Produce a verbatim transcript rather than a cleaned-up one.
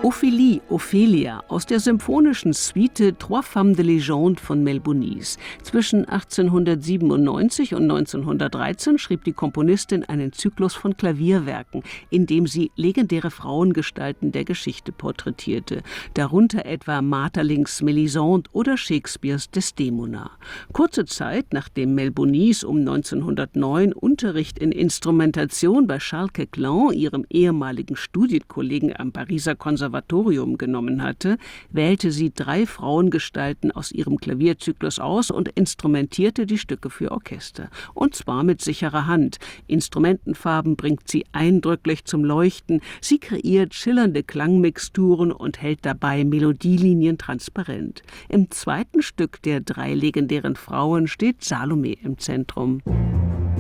Ophélie, Ophelia aus der symphonischen Suite Trois Femmes de Légende von Melbonis. Zwischen achtzehnhundertsiebenundneunzig und neunzehnhundertdreizehn schrieb die Komponistin einen Zyklus von Klavierwerken, in dem sie legendäre Frauengestalten der Geschichte porträtierte, darunter etwa Maeterlinks Melisande oder Shakespeares Desdemona. Kurze Zeit nachdem Melbonis um neunzehnhundertneun Unterricht in Instrumentation bei Charles Queclan, ihrem ehemaligen Studienkollegen am Pariser Konservatorium, genommen hatte, wählte sie drei Frauengestalten aus ihrem Klavierzyklus aus und instrumentierte die Stücke für Orchester. Und zwar mit sicherer Hand. Instrumentenfarben bringt sie eindrücklich zum Leuchten, sie kreiert schillernde Klangmixturen und hält dabei Melodielinien transparent. Im zweiten Stück der drei legendären Frauen steht Salome im Zentrum.